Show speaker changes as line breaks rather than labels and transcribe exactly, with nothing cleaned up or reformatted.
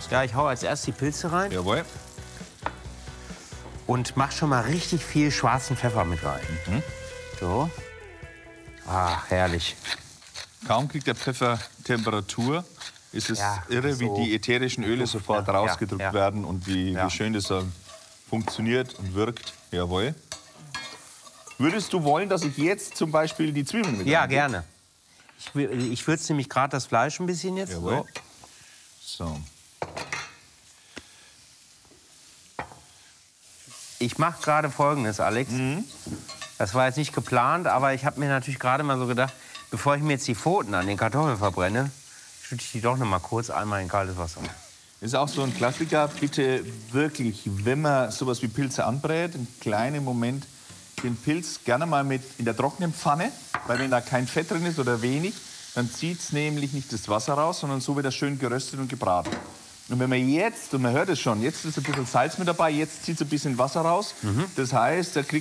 Ja, ich hau als erstes die Pilze rein.
Jawohl.
Und mach schon mal richtig viel schwarzen Pfeffer mit rein.
Mhm.
So. Ah, herrlich.
Kaum kriegt der Pfeffer Temperatur, ist es
Ja,
irre,
so.
wie die ätherischen Öle sofort
Ja,
rausgedrückt
ja, ja.
werden und wie,
Ja.
wie schön das dann funktioniert und wirkt. Jawohl. Würdest du wollen, dass ich jetzt zum Beispiel die Zwiebeln mit
Ja,
reingebe?
gerne. Ich, will- ich würze nämlich gerade das Fleisch ein bisschen jetzt.
Jawohl. So.
Ich mache gerade Folgendes, Alex.
Mhm.
Das war jetzt nicht geplant, aber ich habe mir natürlich gerade mal so gedacht, bevor ich mir jetzt die Pfoten an den Kartoffeln verbrenne, schütte ich die doch noch mal kurz einmal in kaltes Wasser.
Ist auch so ein Klassiker. Bitte wirklich, wenn man sowas wie Pilze anbrät, einen kleinen Moment den Pilz gerne mal mit in der trockenen Pfanne, weil wenn da kein Fett drin ist oder wenig, dann zieht es nämlich nicht das Wasser raus, sondern so wird er schön geröstet und gebraten. Und wenn man jetzt, und man hört es schon, jetzt ist ein bisschen Salz mit dabei, jetzt zieht es ein bisschen Wasser raus. Das heißt, er kriegt